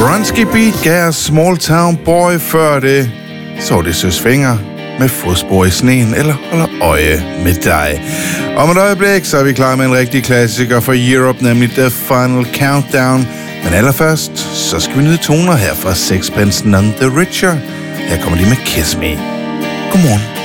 Bronski Beat gav Small Town Boy før det. Så det Søs Fenger med Fodspor i sneen eller Holder øje med dig. Om et øjeblik, så er vi klar med en rigtig klassiker for Europe, nemlig The Final Countdown. Men allerførst, så skal vi nyde toner her fra Sixpence None the Richer. Her kommer de med Kiss Me. Godmorgen.